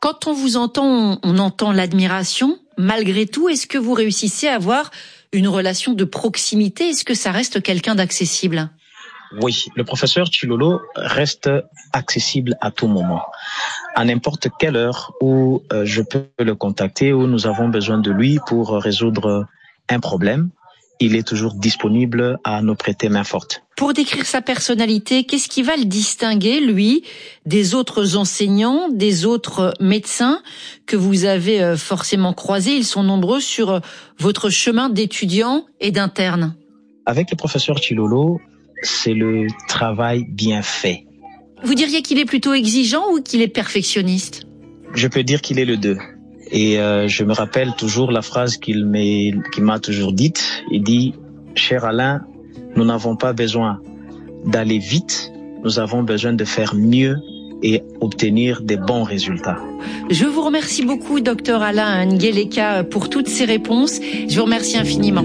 Quand on vous entend, on entend l'admiration. Malgré tout, est-ce que vous réussissez à avoir une relation de proximité? Est-ce que ça reste quelqu'un d'accessible? Oui, le professeur Chilolo reste accessible à tout moment. À n'importe quelle heure où je peux le contacter, où nous avons besoin de lui pour résoudre un problème, il est toujours disponible à nous prêter main forte. Pour décrire sa personnalité, qu'est-ce qui va le distinguer, lui, des autres enseignants, des autres médecins que vous avez forcément croisés? Ils sont nombreux sur votre chemin d'étudiant et d'interne. Avec le professeur Chilolo, c'est le travail bien fait. Vous diriez qu'il est plutôt exigeant ou qu'il est perfectionniste? Je peux dire qu'il est le deux. Et je me rappelle toujours la phrase qu'il m'a toujours dite. Il dit, cher Alain, nous n'avons pas besoin d'aller vite, nous avons besoin de faire mieux et obtenir des bons résultats. Je vous remercie beaucoup, Dr Alain Ngeleka, pour toutes ces réponses. Je vous remercie infiniment.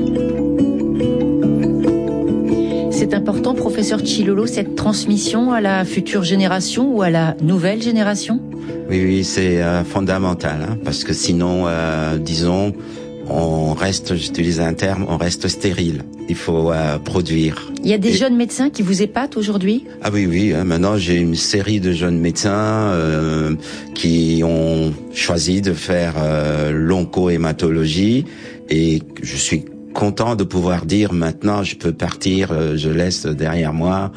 C'est important, professeur Chilolo, cette transmission à la future génération ou à la nouvelle génération? Oui, c'est fondamental, parce que sinon, disons, on reste, j'utilise un terme, on reste stérile. Il faut produire. Il y a des jeunes médecins qui vous épatent aujourd'hui? Ah oui, maintenant j'ai une série de jeunes médecins qui ont choisi de faire l'oncohématologie, et je suis content de pouvoir dire maintenant je peux partir, je laisse derrière moi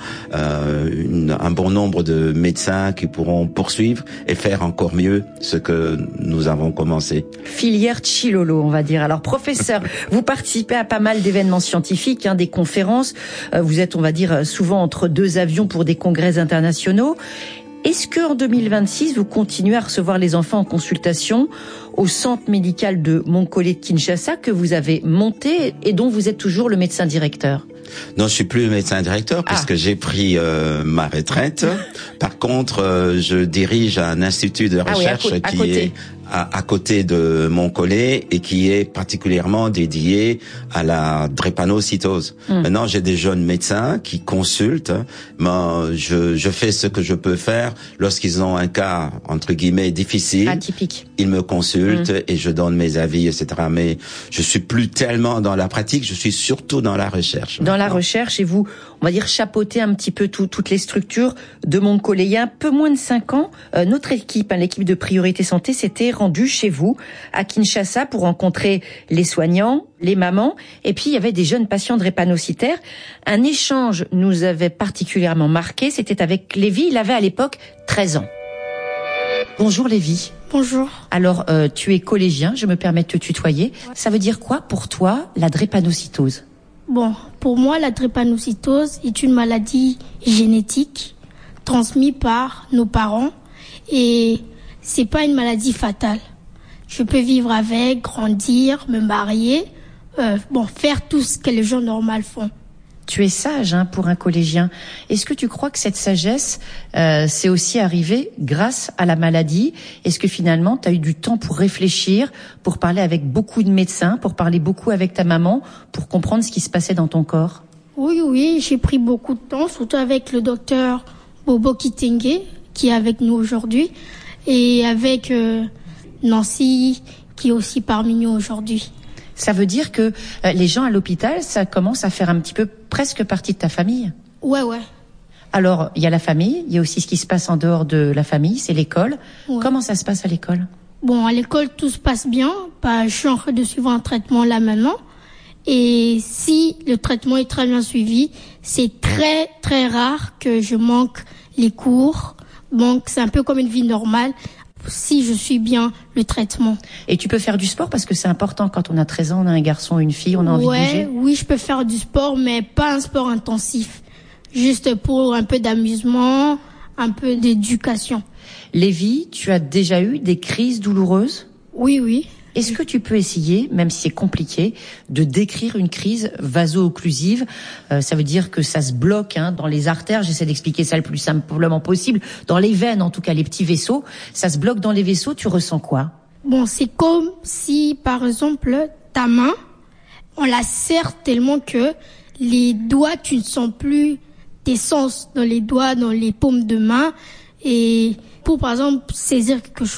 un bon nombre de médecins qui pourront poursuivre et faire encore mieux ce que nous avons commencé. Filière Chilolo, on va dire. Alors professeur, vous participez à pas mal d'événements scientifiques, des conférences, vous êtes, on va dire, souvent entre deux avions pour des congrès internationaux. Est-ce que en 2026, vous continuez à recevoir les enfants en consultation au centre médical de Monkole de Kinshasa que vous avez monté et dont vous êtes toujours le médecin directeur? Non, je suis plus le médecin directeur puisque j'ai pris ma retraite. Par contre, je dirige un institut de recherche qui est à côté de Monkole et qui est particulièrement dédié à la drépanocytose. Maintenant, j'ai des jeunes médecins qui consultent. Mais je fais ce que je peux faire lorsqu'ils ont un cas, entre guillemets, difficile. Atypique. Ils me consultent et je donne mes avis, etc. Mais je suis plus tellement dans la pratique, je suis surtout dans la recherche. Dans la recherche, et vous, on va dire, chapeautez un petit peu toutes les structures de Monkole. Il y a un peu moins de 5 ans, notre équipe, l'équipe de Priorité Santé, s'était rendue chez vous, à Kinshasa, pour rencontrer les soignants, les mamans, et puis il y avait des jeunes patients drépanocytaires. Un échange nous avait particulièrement marqué, c'était avec Lévi, il avait à l'époque 13 ans. Bonjour Lévi. Bonjour. Alors, tu es collégien, je me permets de te tutoyer. Ça veut dire quoi pour toi, la drépanocytose? Bon, pour moi, la drépanocytose est une maladie génétique transmise par nos parents et c'est pas une maladie fatale. Je peux vivre avec, grandir, me marier, faire tout ce que les gens normaux font. Tu es sage pour un collégien. Est-ce que tu crois que cette sagesse, c'est aussi arrivé grâce à la maladie? Est-ce que finalement, tu as eu du temps pour réfléchir, pour parler avec beaucoup de médecins, pour parler beaucoup avec ta maman, pour comprendre ce qui se passait dans ton corps? Oui, j'ai pris beaucoup de temps, surtout avec le docteur Bobo Kitenge, qui est avec nous aujourd'hui, et avec Nancy, qui est aussi parmi nous aujourd'hui. Ça veut dire que les gens à l'hôpital, ça commence à faire un petit peu presque partie de ta famille? Ouais. Alors, il y a la famille, il y a aussi ce qui se passe en dehors de la famille, c'est l'école. Ouais. Comment ça se passe à l'école? Bon, à l'école, tout se passe bien. Je suis en train de suivre un traitement là maintenant. Et si le traitement est très bien suivi, c'est très, très rare que je manque les cours. Donc, c'est un peu comme une vie normale, si je suis bien le traitement. Et tu peux faire du sport parce que c'est important quand on a 13 ans, on a un garçon, une fille, on a envie de bouger. Oui, je peux faire du sport, mais pas un sport intensif. Juste pour un peu d'amusement, un peu d'éducation. Lévi, tu as déjà eu des crises douloureuses? Oui. Est-ce que tu peux essayer, même si c'est compliqué, de décrire une crise vaso-occlusive? Ça veut dire que ça se bloque dans les artères, j'essaie d'expliquer ça le plus simplement possible, dans les veines en tout cas, les petits vaisseaux. Ça se bloque dans les vaisseaux, tu ressens quoi? Bon, c'est comme si, par exemple, ta main, on la serre tellement que les doigts, tu ne sens plus tes sens dans les doigts, dans les paumes de main. Et pour, par exemple, saisir quelque chose,